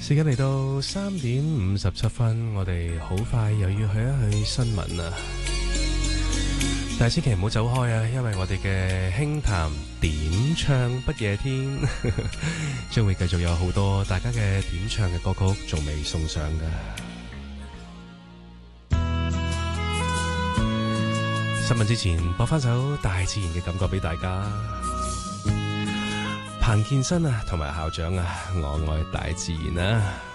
時間嚟到3:57，我哋好快又要去一去新聞啦。但係千祈唔好走開啊，因為我哋嘅輕談點唱不夜天將會繼續有好多大家嘅點唱嘅歌曲仲未送上㗎。新聞之前播翻首大自然嘅感覺俾大家。彭健新啊同埋校長啊，我愛大自然啊。